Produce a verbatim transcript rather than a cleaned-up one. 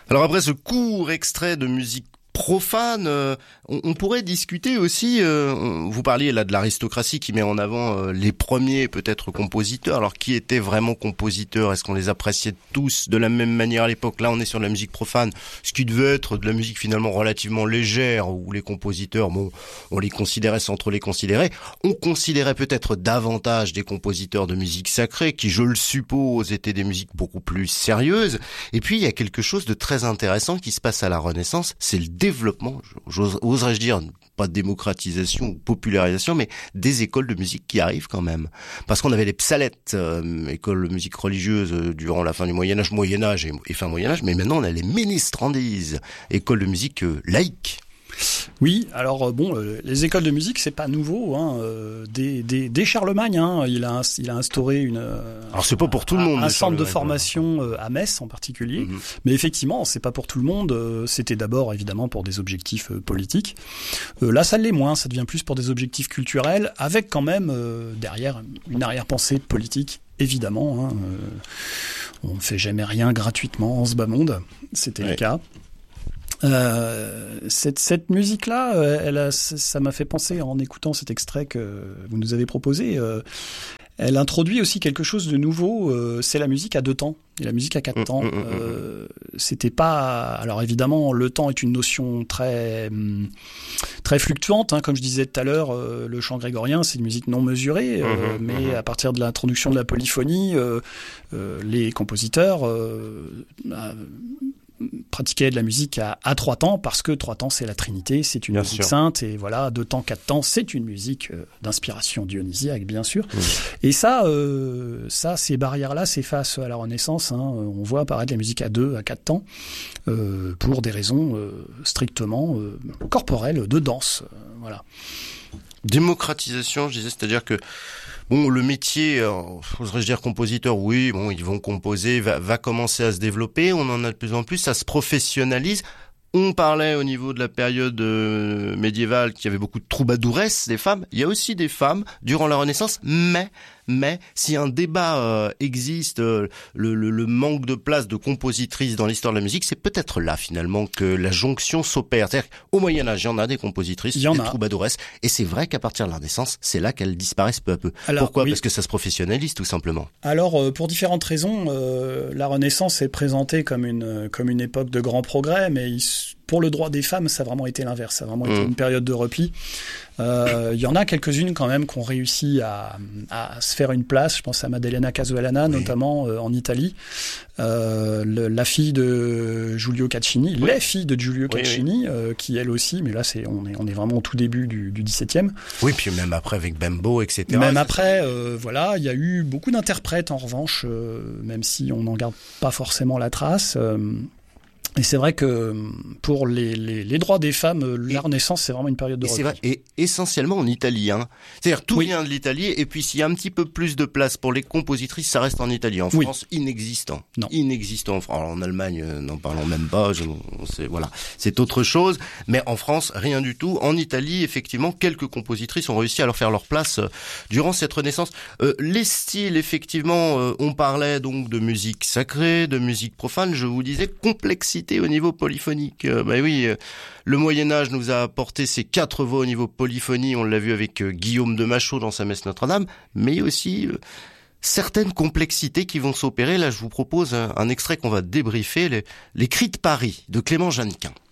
Alors après ce court extrait de musique profane, euh, on, on pourrait discuter aussi, euh, on, vous parliez là de l'aristocratie qui met en avant euh, les premiers peut-être compositeurs. Alors qui étaient vraiment compositeurs? Est-ce qu'on les appréciait tous de la même manière à l'époque? Là on est sur la musique profane, ce qui devait être de la musique finalement relativement légère, où les compositeurs, bon, on les considérait sans trop les considérer. On considérait peut-être davantage des compositeurs de musique sacrée, qui je le suppose étaient des musiques beaucoup plus sérieuses. Et puis il y a quelque chose de très intéressant qui se passe à la Renaissance, c'est le développement, oserais-je dire, pas de démocratisation ou popularisation, mais des écoles de musique qui arrivent quand même. Parce qu'on avait les psalettes, euh, écoles de musique religieuse euh, durant la fin du Moyen-Âge, Moyen-Âge et, et fin Moyen-Âge, mais maintenant on a les ministrandises, écoles de musique euh, laïques. Oui, alors bon, euh, les écoles de musique, c'est pas nouveau. Hein, euh, dès, dès, dès Charlemagne, hein, il a, il a instauré une. Euh, alors c'est pas pour tout le monde. Un, un centre de formation euh, à Metz en particulier, mm-hmm. mais effectivement, c'est pas pour tout le monde. Euh, c'était d'abord évidemment pour des objectifs euh, politiques. Euh, là, ça l'est moins. Ça devient plus pour des objectifs culturels, avec quand même euh, derrière une arrière-pensée politique. Évidemment, hein, euh, on ne fait jamais rien gratuitement en ce bas monde. C'était ouais. le cas. Euh, cette, cette musique-là, euh, elle a, ça m'a fait penser en écoutant cet extrait que vous nous avez proposé. Euh, elle introduit aussi quelque chose de nouveau. Euh, c'est la musique à deux temps et la musique à quatre mmh, temps. Mmh, euh, c'était pas. Alors évidemment, le temps est une notion très très fluctuante. Hein, comme je disais tout à l'heure, euh, le chant grégorien, c'est une musique non mesurée. Euh, mmh, mais mmh. à partir de l'introduction de la polyphonie, euh, euh, les compositeurs euh, euh, pratiquer de la musique à, à trois temps, parce que trois temps c'est la Trinité, c'est une bien musique sûr. Sainte, et voilà, deux temps, quatre temps, c'est une musique euh, d'inspiration dionysiaque, bien sûr. Mmh. Et ça, euh, ça, ces barrières-là s'effacent à la Renaissance. Hein. On voit apparaître la musique à deux, à quatre temps, euh, pour des raisons euh, strictement euh, corporelles, de danse, euh, voilà. Démocratisation, je disais, c'est-à-dire que bon, le métier, euh, oserais-je dire compositeur, oui, bon, ils vont composer, va, va commencer à se développer, on en a de plus en plus, ça se professionnalise. On parlait au niveau de la période euh, médiévale qu'il y avait beaucoup de troubadouresses des femmes. Il y a aussi des femmes durant la Renaissance, mais mais si un débat euh, existe, euh, le, le, le manque de place de compositrices dans l'histoire de la musique, c'est peut-être là finalement que la jonction s'opère. C'est-à-dire qu'au Moyen-Âge, il y en a des compositrices, des troubadouresses, et c'est vrai qu'à partir de la Renaissance, c'est là qu'elles disparaissent peu à peu. Alors, pourquoi ? Oui. Parce que ça se professionnalise tout simplement. Alors, euh, pour différentes raisons, euh, la Renaissance est présentée comme une comme une époque de grand progrès, mais il, pour le droit des femmes, ça a vraiment été l'inverse. Ça a vraiment mmh. été une période de repli. Euh, il y en a quelques-unes quand même qui ont réussi à, à se faire une place. Je pense à Maddalena Casualana, oui. notamment euh, en Italie. Euh, le, la fille de Giulio Caccini, oui. les filles de Giulio oui, Caccini, oui. Euh, qui elle aussi, mais là c'est on est on est vraiment au tout début du, du dix-septième. Oui, puis même après avec Bembo, et cetera. Même après, euh, voilà, il y a eu beaucoup d'interprètes en revanche, euh, même si on n'en garde pas forcément la trace. Euh, Et c'est vrai que pour les, les, les droits des femmes, la Renaissance, c'est vraiment une période de repli. C'est vrai, et essentiellement en Italie. Hein. C'est-à-dire tout oui. vient de l'Italie, et puis s'il y a un petit peu plus de place pour les compositrices, ça reste en Italie. En France, oui. inexistant. Non. Inexistant. Alors, en Allemagne, euh, n'en parlons même pas. Je, c'est, voilà, c'est autre chose. Mais en France, rien du tout. En Italie, effectivement, quelques compositrices ont réussi à leur faire leur place euh, durant cette Renaissance. Euh, les styles, effectivement, euh, on parlait donc de musique sacrée, de musique profane. Je vous disais complexité au niveau polyphonique. Euh, bah oui, euh, le Moyen-Âge nous a apporté ces quatre voix au niveau polyphonie, on l'a vu avec euh, Guillaume de Machaut dans sa messe Notre-Dame, mais aussi euh, certaines complexités qui vont s'opérer. Là, je vous propose un, un extrait qu'on va débriefer, les, les Cris de Paris de Clément Jeannequin.